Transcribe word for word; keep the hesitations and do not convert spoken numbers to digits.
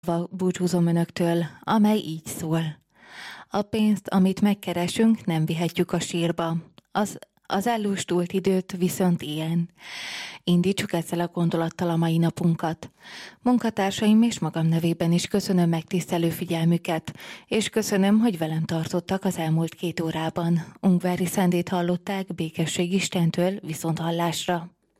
Búcsúzom önöktől, amely így szól. A pénzt, amit megkeresünk, nem vihetjük a sírba. Az, az ellustult időt viszont ilyen. Indítsuk ezzel a gondolattal a mai napunkat. Munkatársaim és magam nevében is köszönöm megtisztelő figyelmüket, és köszönöm, hogy velem tartottak az elmúlt két órában. Ungvári Szendét hallották, békesség Istentől, viszont hallásra.